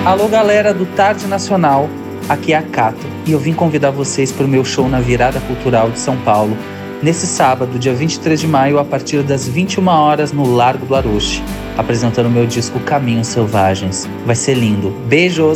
Alô, galera do Tarde Nacional, aqui é a Cato e eu vim convidar vocês para o meu show na Virada Cultural de São Paulo, nesse sábado, dia 23 de maio, a partir das 21 horas no Largo do Aroche, apresentando meu disco Caminhos Selvagens. Vai ser lindo. Beijos!